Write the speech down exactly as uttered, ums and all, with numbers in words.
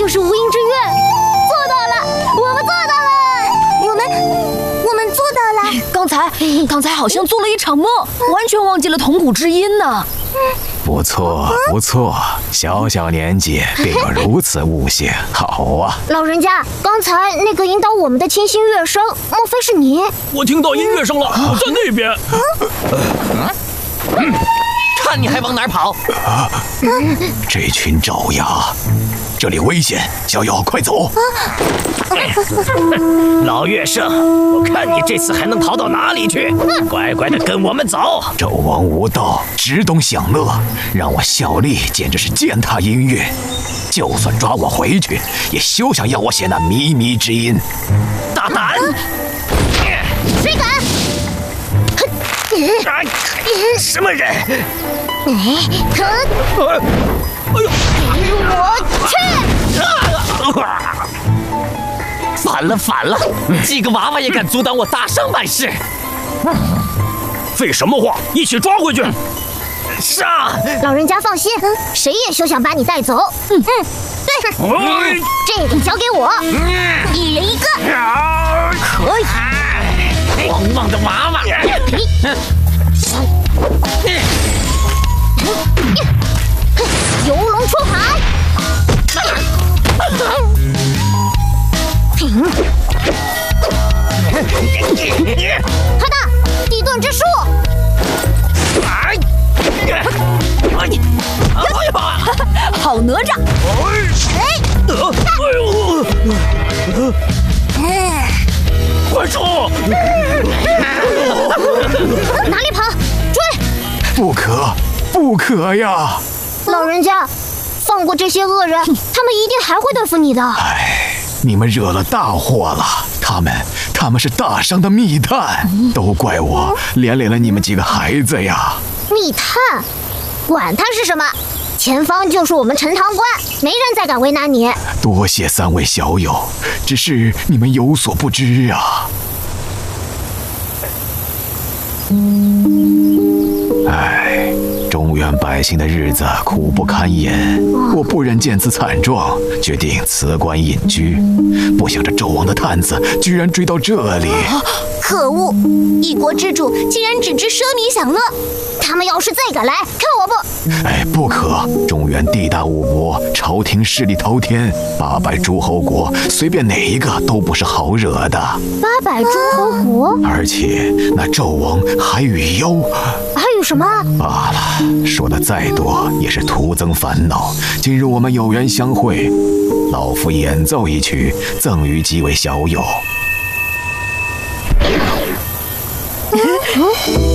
就是无垠之乐。做到了，我们做到了，我们我们做到了。 刚才刚才好像做了一场梦，完全忘记了铜鼓之音呢。 不错不错，小小年纪便有如此悟性，好啊！ 老人家，刚才那个引导我们的清新乐声，莫非是你？ 我听到音乐声了，在那边。 看你还往哪儿跑！ 这群爪牙，这里危险，小友快走！ 老乐圣，我看你这次还能逃到哪里去？乖乖的跟我们走。 纣王无道，只懂享乐，让我效力简直是践踏音乐。就算抓我回去，也休想要我写那靡靡之音。 大胆！ 谁敢？ 什么人？ 哎，哼！ 哎呦！ 我去！ 反了反了！几个娃娃也敢阻挡我大圣办事？ 废什么话！一起抓回去！上！ 老人家放心，谁也休想把你带走。嗯嗯，对， 哎这个交给我，一人一个。 可以。 汪汪的娃娃！ 游龙出海！他的地遁之术！ 哎！哎呀！ 好哪吒！ 哎！ 哎呦！快冲！ 哪里跑？追！ 不可，不可呀！ 老人家，放过这些恶人，他们一定还会对付你的。 哎，你们惹了大祸了！他们，他们是大商的密探，都怪我连累了你们几个孩子呀！ 密探，管他是什么，前方就是我们陈塘关，没人再敢为难你。 多谢三位小友，只是你们有所不知啊。唉，中原百姓的日子苦不堪言，我不忍见此惨状，决定辞官隐居。不想这纣王的探子居然追到这里， 可恶！一国之主竟然只知奢靡享乐，他们要是再敢来，看我不…… 哎，不可！中原地大物博，朝廷势力滔天，八百诸侯国随便哪一个都不是好惹的。 八百诸侯国， 而且那纣王还与妖…… 还有什么？ 罢了，说的再多也是徒增烦恼。今日我们有缘相会，老夫演奏一曲，赠予几位小友。 嗯